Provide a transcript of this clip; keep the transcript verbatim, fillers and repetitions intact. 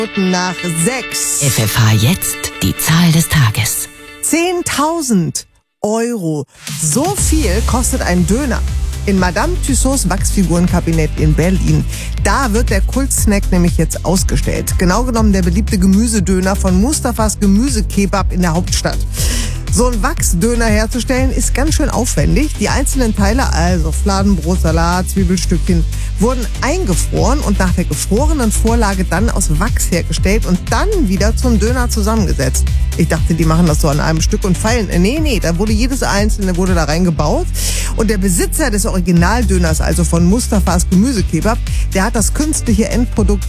Nach sechs. F F H jetzt die Zahl des Tages. zehntausend Euro. So viel kostet ein Döner. In Madame Tussauds Wachsfigurenkabinett in Berlin. Da wird der Kultsnack nämlich jetzt ausgestellt. Genau genommen der beliebte Gemüsedöner von Mustafas Gemüsekebab in der Hauptstadt. So ein Wachsdöner herzustellen ist ganz schön aufwendig. Die einzelnen Teile, also Fladenbrot, Salat, Zwiebelstückchen, wurden eingefroren und nach der gefrorenen Vorlage dann aus Wachs hergestellt und dann wieder zum Döner zusammengesetzt. Ich dachte, die machen das so an einem Stück und feilen. Nee, nee, da wurde jedes einzelne wurde da reingebaut. Und der Besitzer des Originaldöners, also von Mustafas Gemüsekebab, der hat das künstliche Endprodukt